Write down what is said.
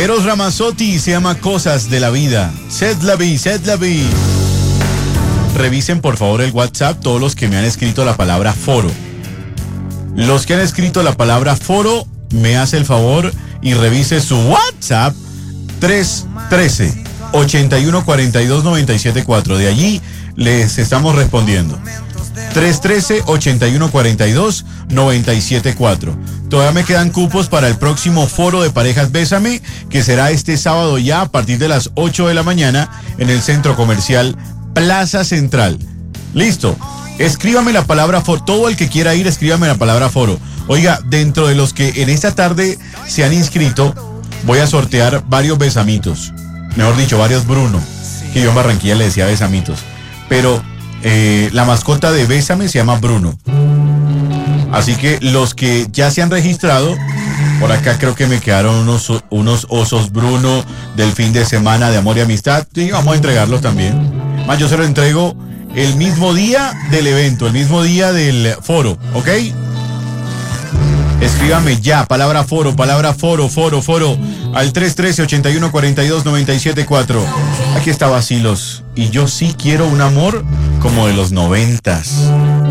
Eros Ramazzotti se llama Cosas de la Vida. C'est la vie, c'est la vie. Revisen por favor el WhatsApp todos los que me han escrito la palabra foro. Los que han escrito la palabra foro, me hace el favor y revise su WhatsApp 313-8142-974. De allí les estamos respondiendo. 313-8142-974. Todavía me quedan cupos para el próximo foro de parejas Bésame, que será este sábado ya a partir de las 8 de la mañana en el centro comercial Plaza Central. Listo. Escríbame la palabra foro. Todo el que quiera ir, escríbame la palabra foro. Oiga, dentro de los que en esta tarde se han inscrito, voy a sortear varios besamitos. Mejor dicho, varios Bruno. Que yo en Barranquilla le decía besamitos. Pero la mascota de Bésame se llama Bruno. Así que los que ya se han registrado, por acá creo que me quedaron unos osos Bruno del fin de semana de amor y amistad. Sí, vamos a entregarlos también. Más, yo se lo entrego el mismo día del evento, el mismo día del foro, ¿ok? Escríbame ya, palabra foro, al 313-8142-974. Aquí está Vacilos. Y yo sí quiero un amor como de los 90s.